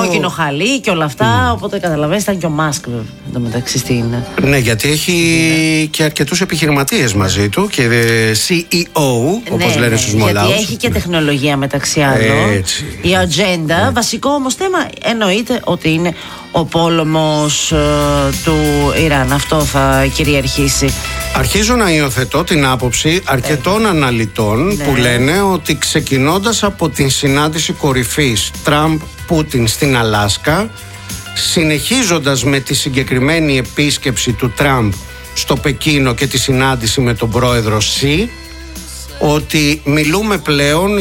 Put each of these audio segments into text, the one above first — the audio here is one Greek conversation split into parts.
κόκκινο χαλί και όλα αυτά. Οπότε καταλαβαίνεις, ήταν και ο Μάσκ μεταξύ στην. Ναι, γιατί έχει και αρκετούς επιχειρηματίες μαζί του και CEO, όπως λένε στους Μολάους. Γιατί έχει και τεχνολογία μεταξύ άλλων. Η ατζέντα, βασικό όμως θέμα εννοείται ότι είναι ο πόλεμος του Ιράν. Αυτό θα κυριαρχήσει. Αρχίζω να υιοθετώ την άποψη αρκετών αναλυτών που λένε ότι ξεκινώντας από την συνάντηση κορυφής Τραμπ-Πούτιν στην Αλάσκα, συνεχίζοντας με τη συγκεκριμένη επίσκεψη του Τραμπ στο Πεκίνο και τη συνάντηση με τον πρόεδρο Σι, ότι μιλούμε πλέον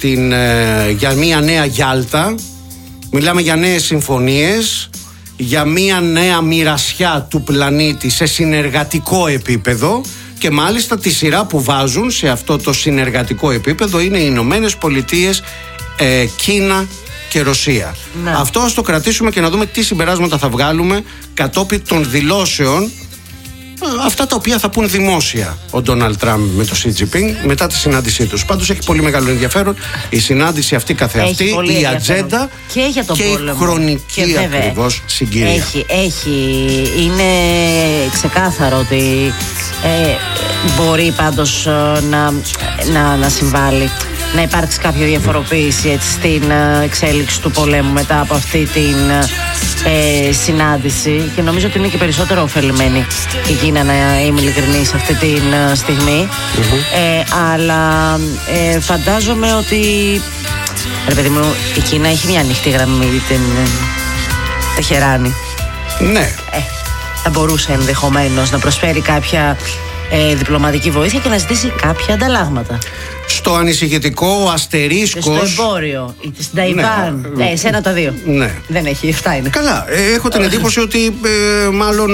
για μια νέα Γιάλτα, μιλάμε για νέες συμφωνίες, για μια νέα μοιρασιά του πλανήτη σε συνεργατικό επίπεδο, και μάλιστα τη σειρά που βάζουν σε αυτό το συνεργατικό επίπεδο είναι οι Ηνωμένες Πολιτείες, Κίνα και Ρωσία. Ναι. Αυτό ας το κρατήσουμε και να δούμε τι συμπεράσματα θα βγάλουμε κατόπιν των δηλώσεων, αυτά τα οποία θα πούν δημόσια ο Ντόναλντ Τραμπ με το Σι Τζινπίνγκ μετά τη συνάντησή τους. Πάντως έχει πολύ μεγάλο ενδιαφέρον η συνάντηση αυτή καθεαυτή, η ατζέντα και η χρονική ακριβώς συγκυρία. Είναι ξεκάθαρο ότι μπορεί πάντως να συμβάλλει, να υπάρξει κάποια διαφοροποίηση έτσι, στην εξέλιξη του πολέμου μετά από αυτή την συνάντηση, και νομίζω ότι είναι και περισσότερο ωφελημένη η Κίνα, να είμαι ειλικρινής, αυτή τη στιγμή. Αλλά φαντάζομαι ότι, ρε παιδί μου, η Κίνα έχει μια ανοιχτή γραμμή με την Τεχεράνη. Ναι. Θα μπορούσε ενδεχομένως να προσφέρει κάποια διπλωματική βοήθεια και να ζητήσει κάποια ανταλλάγματα. Στο ανησυχητικό, ο αστερίσκος. Στο εμπόριο, είτε στην Ταϊβάν. Σε ένα τα δύο. Ναι. Δεν έχει, αυτά είναι. Καλά. Έχω την εντύπωση ότι μάλλον.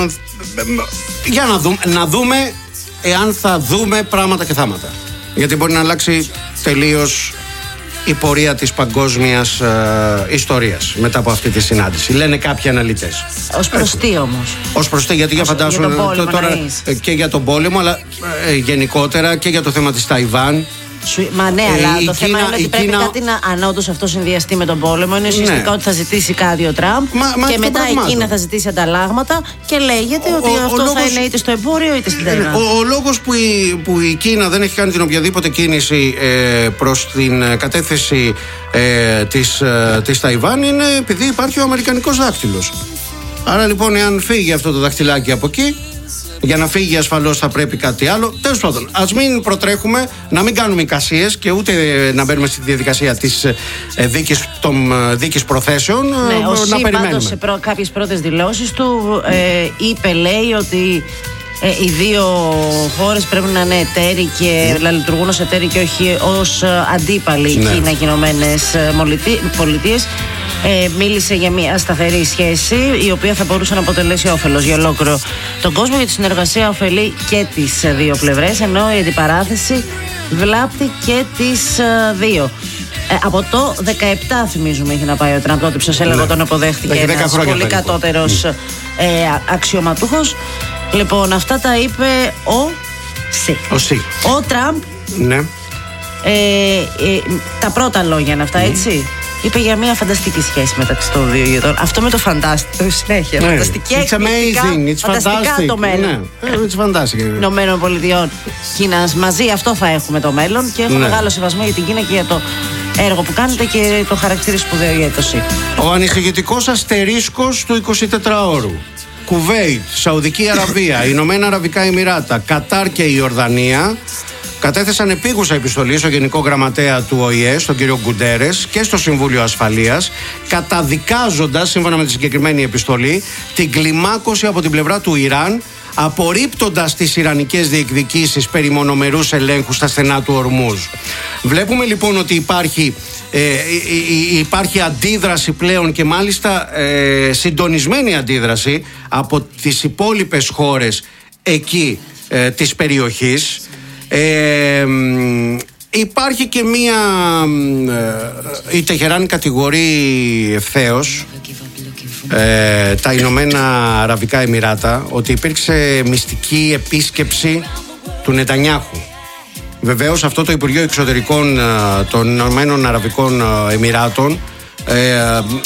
Για να δούμε εάν θα δούμε πράγματα και θάματα. Γιατί μπορεί να αλλάξει τελείως η πορεία της παγκόσμιας ιστορίας μετά από αυτή τη συνάντηση. Λένε κάποιοι αναλυτές. Ως προς τι όμως? Ως προς τι, γιατί για φαντάσου τώρα και για τον πόλεμο, αλλά γενικότερα και για το θέμα της Ταϊβάν. Μα ναι, αλλά το θέμα είναι ότι πρέπει κάτι αν όντως αυτό συνδυαστεί με τον πόλεμο. Είναι ουσιαστικά ότι θα ζητήσει κάτι ο Τραμπ και μετά η Κίνα θα ζητήσει ανταλλάγματα, και λέγεται ότι αυτό θα είναι είτε στο εμπόριο είτε στην Ταϊβάν. Ο λόγος που η Κίνα δεν έχει κάνει την οποιαδήποτε κίνηση προς την κατεύθυνση της Ταϊβάν είναι επειδή υπάρχει ο αμερικανικός δάχτυλος. Άρα λοιπόν, εάν φύγει αυτό το δαχτυλάκι από εκεί, για να φύγει ασφαλώς θα πρέπει κάτι άλλο. Τέλος πάντων, ας μην προτρέχουμε, να μην κάνουμε εικασίες και ούτε να μπαίνουμε στη διαδικασία της δίκης προθέσεων. Ναι, ο Σι πάντως σε κάποιες πρώτες δηλώσεις του είπε, λέει ότι οι δύο χώρες πρέπει να είναι εταίροι και να λειτουργούν ως εταίροι και όχι ως αντίπαλοι, Κίνα και οι Ηνωμένες Πολιτείες. Μίλησε για μια σταθερή σχέση η οποία θα μπορούσε να αποτελέσει όφελος για ολόκληρο τον κόσμο, γιατί η συνεργασία ωφελεί και τις δύο πλευρές, ενώ η αντιπαράθεση βλάπτει και τις δύο. Από το 17 θυμίζουμε έχει να πάει ο Τραμπ, τότε που σας έλεγα τον αποδέχτηκε ένας πολύ κατώτερος αξιωματούχος. Λοιπόν, αυτά τα είπε ο Σι. Ο Τραμπ. Ναι. Τα πρώτα λόγια είναι αυτά, έτσι. Είπε για μια φανταστική σχέση μεταξύ των δύο ηγετών. Αυτό με το φαντάστικο συνέχεια. Φανταστική εκπληκτικά, φανταστικά το μέλλον. It's fantastic. Ηνωμένων Πολιτειών Κίνας μαζί, αυτό θα έχουμε το μέλλον, και έχω μεγάλο σεβασμό για την Κίνα και για το έργο που κάνετε και το χαρακτήριο σπουδαίο για το ΣΥ. Ο ανησυχητικός αστερίσκος του 24ωρου. Κουβέιτ, Σαουδική Αραβία, Ηνωμένα Αραβικά Εμιράτα, Κατάρ και η Ιορδανία κατέθεσαν επίγουσα επιστολή στο Γενικό Γραμματέα του ΟΗΕ, στον κύριο Γκουντέρες, και στο Συμβούλιο Ασφαλείας, καταδικάζοντας, σύμφωνα με τη συγκεκριμένη επιστολή, την κλιμάκωση από την πλευρά του Ιράν, απορρίπτοντας τις ιρανικές διεκδικήσεις περί μονομερούς ελέγχου στα στενά του Ορμούζ. Βλέπουμε λοιπόν ότι υπάρχει αντίδραση πλέον, και μάλιστα συντονισμένη αντίδραση από τις υπόλοιπες χώρες εκεί της περιοχής. Υπάρχει και μία η Τεχεράνη κατηγορεί ευθέως τα Ηνωμένα Αραβικά Εμιράτα ότι υπήρξε μυστική επίσκεψη του Νετανιάχου. Βεβαίως αυτό το Υπουργείο Εξωτερικών των Ηνωμένων Αραβικών Εμιράτων